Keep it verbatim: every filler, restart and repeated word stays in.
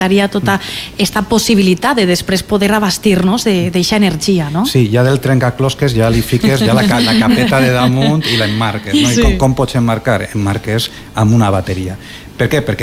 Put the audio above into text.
hi ha tota aquesta possibilitat de després poder abastir-nos d'aquesta energia, no? Sí, ja del trencaclosques ja li fiques ja la, la capeta de damunt i l'emmarques, no? I com, com pots emmarcar? Emmarques amb una bateria. Per què? Perquè